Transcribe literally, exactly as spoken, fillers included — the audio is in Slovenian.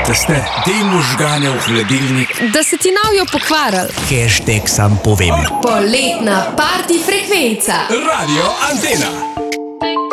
Da ste te možgane v hladilnik. Da se ti navijo pokvarili. Hashtag sam povem. Poletna party frekvenca. Radio Antena.